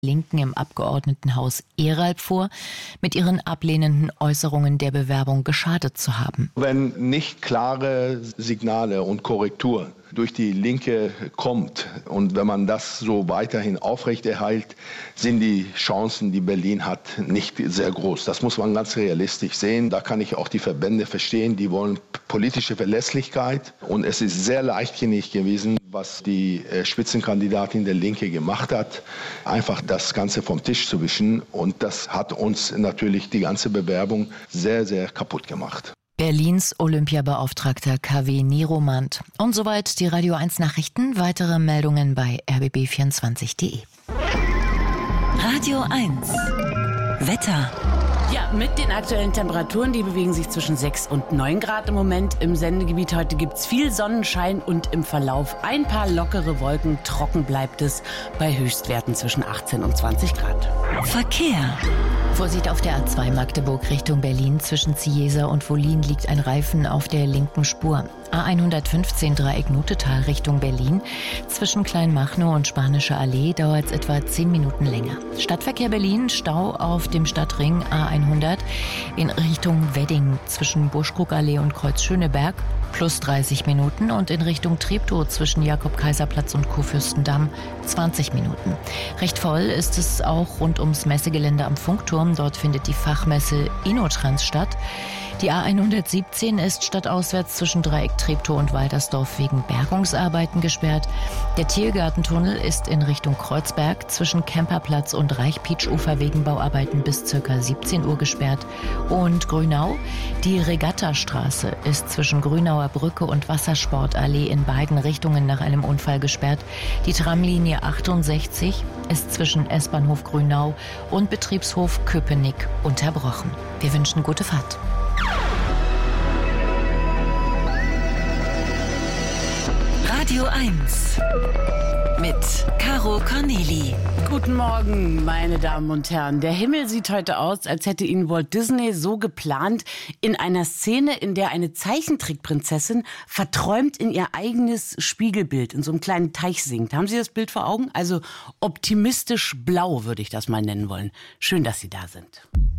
Linken im Abgeordnetenhaus Eralb vor, mit ihren ablehnenden Äußerungen der Bewerbung geschadet zu haben. Wenn nicht klare Signale und Korrektur durch die Linke kommt und wenn man das so weiterhin aufrechterhält, sind die Chancen, die Berlin hat, nicht sehr groß. Das muss man ganz realistisch sehen. Da kann ich auch die Verbände verstehen, die wollen politische Verlässlichkeit. Und es ist sehr leichtsinnig gewesen, was die Spitzenkandidatin der Linke gemacht hat, einfach das Ganze vom Tisch zu wischen. Und das hat uns natürlich die ganze Bewerbung sehr, sehr kaputt gemacht. Berlins Olympiabeauftragter KW Niromand. Und soweit die Radio 1 Nachrichten. Weitere Meldungen bei rbb24.de. Radio 1 Wetter. Ja, mit den aktuellen Temperaturen, die bewegen sich zwischen 6 und 9 Grad im Moment. Im Sendegebiet heute gibt es viel Sonnenschein und im Verlauf ein paar lockere Wolken. Trocken bleibt es bei Höchstwerten zwischen 18 und 20 Grad. Verkehr. Vorsicht auf der A2 Magdeburg Richtung Berlin. Zwischen Ziesa und Wollin liegt ein Reifen auf der linken Spur. A115 Dreieck Notetal Richtung Berlin. Zwischen Kleinmachnow und Spanische Allee dauert es etwa 10 Minuten länger. Stadtverkehr Berlin, Stau auf dem Stadtring A100 in Richtung Wedding zwischen Buschkrugallee und Kreuz Schöneberg plus 30 Minuten und in Richtung Treptow zwischen Jakob-Kaiser-Platz und Kurfürstendamm 20 Minuten. Recht voll ist es auch rund ums Messegelände am Funkturm. Dort findet die Fachmesse InnoTrans statt. Die A117 ist stadtauswärts zwischen Dreieck Treptow und Waltersdorf wegen Bergungsarbeiten gesperrt. Der Tiergartentunnel ist in Richtung Kreuzberg zwischen Kemperplatz und Reichpietsch-Ufer wegen Bauarbeiten bis ca. 17 Uhr gesperrt. Und Grünau, die Regattastraße ist zwischen Grünauer Brücke und Wassersportallee in beiden Richtungen nach einem Unfall gesperrt. Die Tramlinie 68 ist zwischen S-Bahnhof Grünau und Betriebshof Köpenick unterbrochen. Wir wünschen gute Fahrt. Radio 1 mit Caro Corneli. Guten Morgen, meine Damen und Herren. Der Himmel sieht heute aus, als hätte ihn Walt Disney so geplant, in einer Szene, in der eine Zeichentrickprinzessin verträumt in ihr eigenes Spiegelbild in so einem kleinen Teich sinkt. Haben Sie das Bild vor Augen? Also optimistisch blau würde ich das mal nennen wollen. Schön, dass Sie da sind.